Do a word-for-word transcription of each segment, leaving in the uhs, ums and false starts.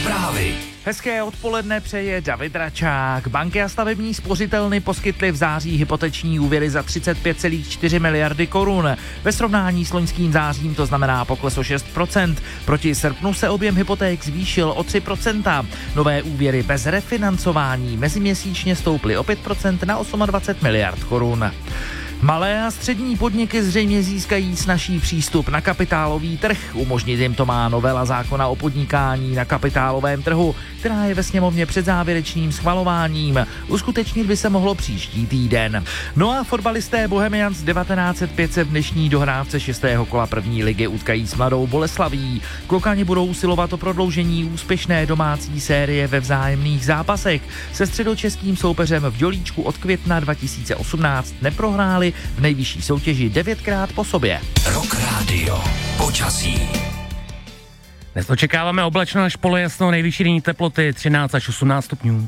Zprávy. Hezké odpoledne přeje David Račák. Banky a stavební spořitelny poskytly v září hypoteční úvěry za třicet pět celá čtyři miliardy korun. Ve srovnání s loňským zářím to znamená pokles o šest procent. Proti srpnu se objem hypoték zvýšil o tři procenta. Nové úvěry bez refinancování meziměsíčně stouply o pět procent na dvacet osm miliard korun. Malé a střední podniky zřejmě získají snazší přístup na kapitálový trh. Umožnit jim to má novela zákona o podnikání na kapitálovém trhu, která je ve sněmovně před závěrečným schvalováním. Uskutečnit by se mohlo příští týden. No a fotbalisté Bohemians devatenáct set pět se v dnešní dohrávce šestého kola první ligy utkají s Mladou Boleslaví. Klokani budou usilovat o prodloužení úspěšné domácí série ve vzájemných zápasech. Se středočeským soupeřem v Dělíčku od května dva tisíce osmnáct neprohráli v nejvyšší soutěži devětkrát po sobě. Rock Radio. Počasí. Dnes očekáváme oblačno až polojasno, nejvyšší denní teploty třináct až osmnáct stupňů.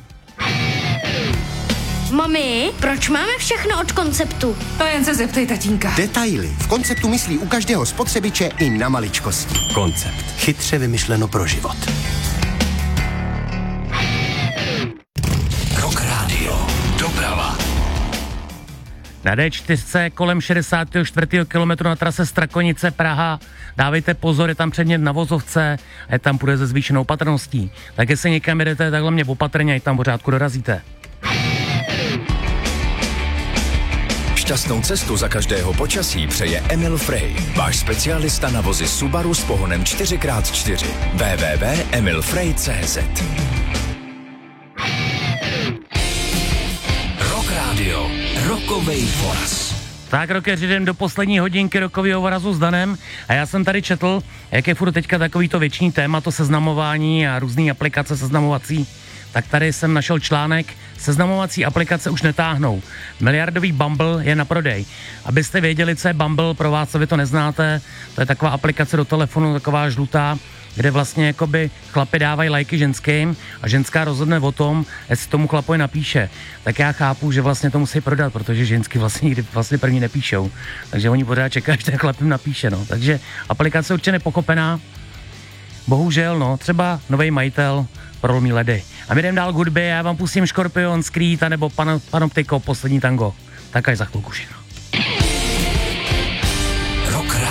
Mami, proč máme všechno od Konceptu? To jen se zeptej tatínka. Detaily. V Konceptu myslí u každého spotřebiče i na maličkosti. Koncept. Chytře vymyšleno pro život. Rock Radio. Doprava. Na dé čtyři kolem šedesátého čtvrtého kilometru na trase Strakonice Praha. Dávejte pozor, je tam předmět na vozovce a je tam půjde se zvýšenou patrností. Tak jestli někam jedete, takhle mě opatrně, ať tam pořádku dorazíte. Šťastnou cestu za každého počasí přeje Emil Frey, váš specialista na vozy Subaru s pohonem čtyři krát čtyři. w w w tečka emil frey tečka c z Rock Radio. Rokovej voraz. Tak, rokeři, jdem do poslední hodinky rokového vorazu s Danem a já jsem tady četl, jak je furt teďka takovýto věčný téma, to seznamování a různý aplikace seznamovací. Tak tady jsem našel článek, seznamovací aplikace už netáhnou. Miliardový Bumble je na prodej. Abyste věděli, co je Bumble, pro vás, co vy to neznáte, to je taková aplikace do telefonu, taková žlutá, kde vlastně jakoby chlapi dávají lajky ženským a ženská rozhodne o tom, jestli tomu chlapovi napíše. Tak já chápu, že vlastně to musí prodat, protože žensky vlastně nikdy vlastně první nepíšou. Takže oni pořád čekají, že ten chlap jim napíše, no. Takže aplikace určitě nepochopená. Bohužel, no, třeba nový majitel prolomí ledy. A my jdem dál k hudbě, já vám pustím Škorpion, Skrýt, nebo Pan, Panoptiko, Poslední tango. Tak až za chvilku všechno.